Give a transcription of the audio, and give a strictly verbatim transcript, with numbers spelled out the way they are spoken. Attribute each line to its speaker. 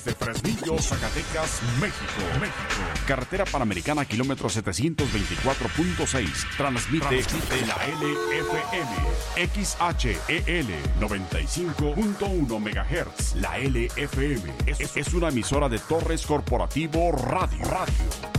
Speaker 1: desde Fresnillo, Zacatecas, México. México. Carretera Panamericana, kilómetro setecientos veinticuatro punto seis. Transmite, Transmite la L F M. X H E L noventa y cinco punto uno megahertz. La L F M es, es una emisora de Torres Corporativo Radio. Radio.